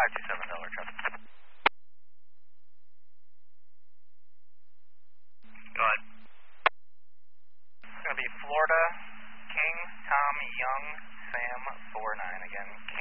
527 Delaware traffic. Go ahead. It's going to be Florida, King, Tom, Young, Sam, 49 again.